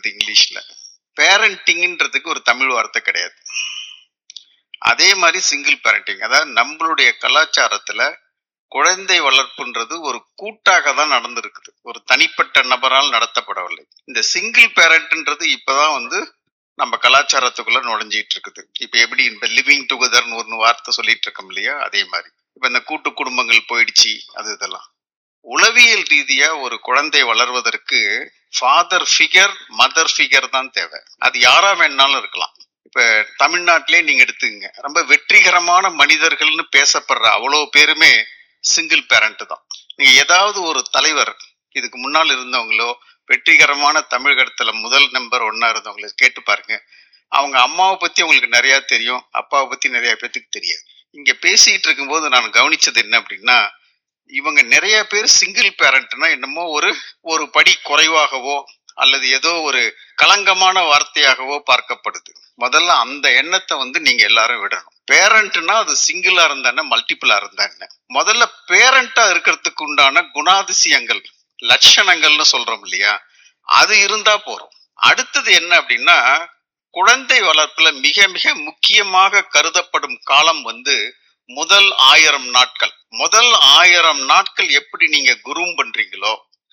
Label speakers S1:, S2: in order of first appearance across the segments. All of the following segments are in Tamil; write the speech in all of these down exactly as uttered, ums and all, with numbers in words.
S1: இருக்குது இங்கிலீஷ்ல. பேரண்டிங்ன்றதுக்கு ஒரு தமிழ் வார்த்தை கிடையாது. அதே மாதிரி சிங்கிள் பேரண்டிங், அதாவது நம்மளுடைய கலாச்சாரத்துல குழந்தை வளர்ப்புன்றது ஒரு கூட்டாக தான் நடந்திருக்குது, ஒரு தனிப்பட்ட நபரால் நடத்தப்படவில்லை. இந்த சிங்கிள் பேரண்ட்ன்றது இப்பதான் வந்து நம்ம கலாச்சாரத்துக்குள்ள நுழைஞ்சிட்டு இருக்குது. இப்ப எப்படி இந்த லிவிங் டுகெதர்னு ஒரு வார்த்தை சொல்லிட்டு இருக்கோம் இல்லையா, அதே மாதிரி இப்ப இந்த கூட்டு குடும்பங்கள் போயிடுச்சு. அது இதெல்லாம் உளவியல் ரீதியா ஒரு குழந்தை வளர்வதற்கு ஃபாதர் ஃபிகர் மதர் ஃபிகர் தான் தேவை. அது யாரா வேணாலும் இருக்கலாம். இப்ப தமிழ்நாட்டிலே நீங்க எடுத்துக்கங்க, ரொம்ப வெற்றிகரமான மனிதர்கள்னு பேசப்படுற அவ்வளவு பேருமே சிங்கிள் பேரண்ட் தான். நீங்க ஏதாவது ஒரு தலைவர் இதுக்கு முன்னால் இருந்தவங்களோ வெற்றிகரமான தமிழகத்துல முதல் நம்பர் ஒன்னா இருந்தவங்களை கேட்டு பாருங்க. அவங்க அம்மாவை பத்தி உங்களுக்கு நிறைய தெரியும், அப்பாவை பத்தி நிறைய பேத்துக்கு தெரியாது. இங்க பேசிட்டு இருக்கும்போது நான் கவனிச்சது என்ன அப்படின்னா, இவங்க நிறைய பேர் சிங்கிள் பேரண்ட்னா என்னமோ ஒரு ஒரு படி குறைவாகவோ அல்லது ஏதோ ஒரு களங்கமான வார்த்தையாகவோ பார்க்கப்படுது. முதல்ல அந்த எண்ணத்தை வந்து நீங்க எல்லாரும் விடணும். பேரண்ட்னா அது சிங்கிளா இருந்தா என்ன, மல்டிபிளா இருந்தா என்ன. முதல்ல பேரண்டா இருக்கிறதுக்கு உண்டான குணாதிசயங்கள் லட்சணங்கள்னு சொல்றோம் இல்லையா, அது இருந்தா போறோம். அடுத்தது என்ன அப்படின்னா, குழந்தை வளர்ப்புல மிக மிக முக்கியமாக கருதப்படும் காலம் வந்து முதல் ஆயிரம் நாட்கள். முதல் ஆயிரம் நாட்கள் எப்படி நீங்க குரூம் பண்றீங்களோ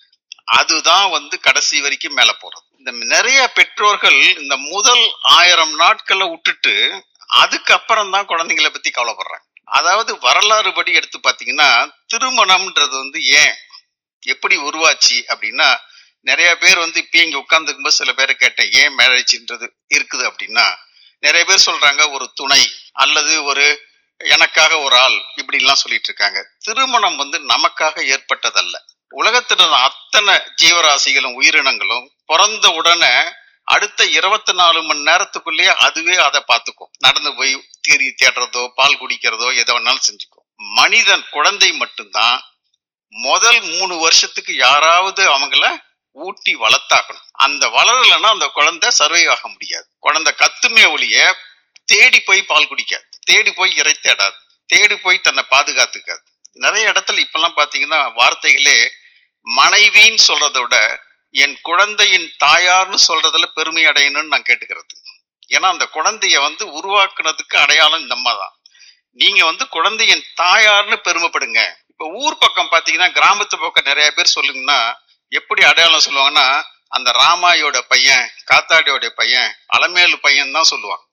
S1: அதுதான் வந்து கடைசி வரைக்கும் மேல போறது. இந்த நிறைய பெற்றோர்கள் இந்த முதல் ஆயிரம் நாட்களை விட்டுட்டு அதுக்கப்புறம் தான் குழந்தைங்களை பத்தி கவலைப்படுறாங்க. அதாவது வரலாறு படி எடுத்து பாத்தீங்கன்னா, திருமணம்ன்றது வந்து ஏன் எப்படி உருவாச்சு அப்படின்னா, நிறைய பேர் வந்து இப்ப இங்க உட்கார்ந்துக்கும் போது சில பேரை கேட்டேன் ஏன் மேரேஜ்ன்றது இருக்குது அப்படின்னா, நிறைய பேர் சொல்றாங்க ஒரு துணை அல்லது ஒரு எனக்காக ஒரு ஆள், இப்படி எல்லாம் சொல்லிட்டு இருக்காங்க. திருமணம் வந்து நமக்காக ஏற்பட்டதல்ல. உலகத்துல அத்தனை ஜீவராசிகளும் உயிரினங்களும் பிறந்த உடனே அடுத்த இருபத்தி நாலு மணி நேரத்துக்குள்ளேயே அதுவே அதை பார்த்துக்கும். நடந்து போய் தீரி தேடுறதோ பால் குடிக்கிறதோ எதை வேணாலும் செஞ்சுக்கும். மனிதன் குழந்தை மட்டும்தான் முதல் மூணு வருஷத்துக்கு யாராவது அவங்கள ஊட்டி வளர்த்தாக்கணும். அந்த வளரலைன்னா அந்த குழந்தை சர்வை ஆக முடியாது. குழந்தை கத்துமே ஒழிய தேடி போய் பால் குடிக்காது, தேடி போய் இறை தேடாது, தேடி போய் தன்னை பாதுகாத்துக்காது. நிறைய இடத்துல இப்பெல்லாம் பாத்தீங்கன்னா வார்த்தைகளே மனைவின்னு சொல்றதை விட என் குழந்தையின் தாயார்னு சொல்றதுல பெருமை அடையணும்னு நான் கேட்டுக்கிறது. ஏன்னா அந்த குழந்தைய வந்து உருவாக்குனதுக்கு அடையாளம் நம்ம தான். நீங்க வந்து குழந்தையின் தாயார்னு பெருமைப்படுங்க. இப்ப ஊர் பக்கம் பாத்தீங்கன்னா, கிராமத்து பக்கம் நிறைய பேர் சொல்லுங்கன்னா எப்படி அடையாளம் சொல்லுவாங்கன்னா, அந்த ராமாயோட பையன், காத்தாடியோட பையன், அலமேலு பையன் தான் சொல்லுவாங்க.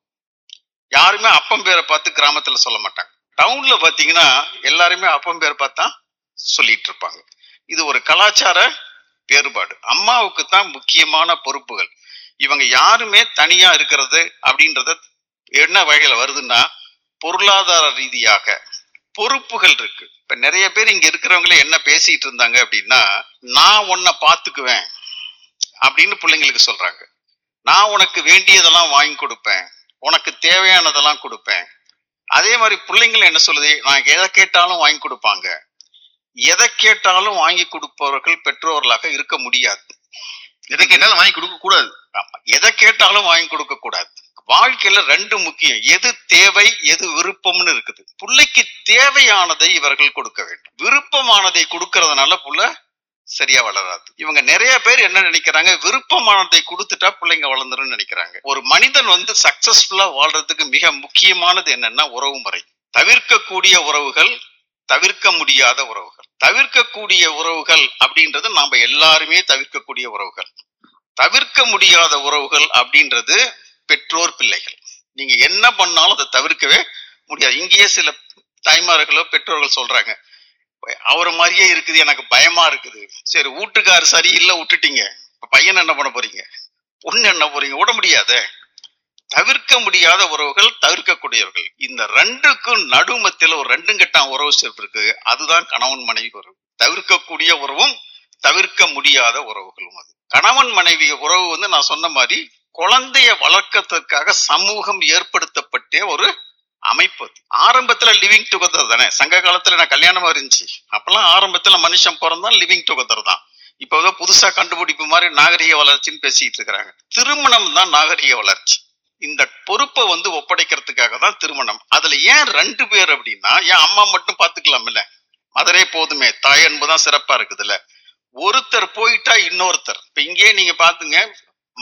S1: யாருமே அப்பம் பேரை பார்த்து கிராமத்துல சொல்ல மாட்டாங்க. டவுன்ல பாத்தீங்கன்னா எல்லாருமே அப்பம் பேரை பார்த்தா சொல்லிட்டு இருப்பாங்க. இது ஒரு கலாச்சார வேறுபாடு. அம்மாவுக்கு தான் முக்கியமான பொறுப்புகள். இவங்க யாருமே தனியா இருக்கிறது அப்படின்றத என்ன வகையில வருதுன்னா, பொருளாதார ரீதியாக பொறுப்புகள் இருக்கு. இப்ப நிறைய பேர் இங்க இருக்கிறவங்களே என்ன பேசிட்டு இருந்தாங்க அப்படின்னா, நான் உன்னை பாத்துக்குவேன் அப்படின்னு பிள்ளைங்களுக்கு சொல்றாங்க. நான் உனக்கு வேண்டியதெல்லாம் வாங்கி கொடுப்பேன், உனக்கு தேவையானதெல்லாம் கொடுப்பேன். அதே மாதிரி பிள்ளைங்களை என்ன சொல்லுது, நான் எதை கேட்டாலும் வாங்கி கொடுப்பாங்க. எதை கேட்டாலும் வாங்கி கொடுப்பவர்கள் பெற்றோர்களாக இருக்க முடியாது.
S2: எதை கேட்டாலும் வாங்கி கொடுக்க கூடாது.
S1: எதை கேட்டாலும் வாங்கி கொடுக்க கூடாது. வாழ்க்கையில ரெண்டு முக்கியம், எது தேவை எது விருப்பம்னு இருக்குது. பிள்ளைக்கு தேவையானதை இவர்கள் கொடுக்க வேண்டும். விருப்பமானதை கொடுக்கறதுனால புள்ள சரியா வளராது. இவங்க நிறைய பேர் என்ன நினைக்கிறாங்க, விருப்பமானதை கொடுத்துட்டா பிள்ளைங்க வளர்ந்துரும் நினைக்கிறாங்க. ஒரு மனிதன் வந்து சக்சஸ்ஃபுல்லா வாழ்றதுக்கு மிக முக்கியமானது என்னன்னா உறவு முறை. தவிர்க்கக்கூடிய உறவுகள், தவிர்க்க முடியாத உறவுகள். தவிர்க்கக்கூடிய உறவுகள் அப்படின்றது நாம எல்லாருமே தவிர்க்கக்கூடிய உறவுகள். தவிர்க்க முடியாத உறவுகள் அப்படின்றது பெற்றோர் பிள்ளைகள். நீங்க என்ன பண்ணாலும் அதை தவிர்க்கவே முடியாது. இங்கேயே சில தாய்மார்களோ பெற்றோர்கள் சொல்றாங்க, அவரை மாதிரியே இருக்குது, எனக்கு பயமா இருக்குது. சரி, வீட்டுக்காரு சரியில்லை விட்டுட்டீங்க, பையன் என்ன பண்ண போறீங்க, பொண்ணு என்ன போறீங்க, விட முடியாத. தவிர்க்க முடியாத உறவுகள், தவிர்க்கக்கூடியவர்கள். இந்த ரெண்டுக்கும் நடுமத்தில ஒரு ரெண்டும் கெட்டான் உறவு சேர்ப்பு இருக்கு. அதுதான் கணவன் மனைவி உறவு. தவிர்க்கக்கூடிய உறவும் தவிர்க்க முடியாத உறவுகளும். அது கணவன் மனைவி உறவு வந்து நான் சொன்ன மாதிரி குழந்தைய வளர்க்கறதுக்காக சமூகம் ஏற்படுத்தப்பட்ட ஒரு அமைப்பு. ஆரம்பத்துல லிவிங் டுகெதர் தானே. சங்க காலத்துல நான் கல்யாணமா இருந்துச்சு, அப்பெல்லாம் ஆரம்பத்துல மனுஷன் பிறந்தான் லிவிங் டுகெதர் தான். இப்ப புதுசா கண்டுபிடிப்பு மாதிரி நாகரிக வளர்ச்சின்னு பேசிட்டு இருக்கிறாங்க. திருமணம் தான் நாகரிக வளர்ச்சி. இந்த பொறுப்பை வந்து ஒப்படைக்கிறதுக்காக தான் திருமணம். அதுல ஏன் ரெண்டு பேர் அப்படின்னா, ஏன் அம்மா மட்டும் பாத்துக்கலாம் இல்ல, மதரே போதுமே, தாய் என்பதுதான் சிறப்பா இருக்குதுல்ல. ஒருத்தர் போயிட்டா இன்னொருத்தர். இப்ப இங்கே நீங்க பாத்துங்க,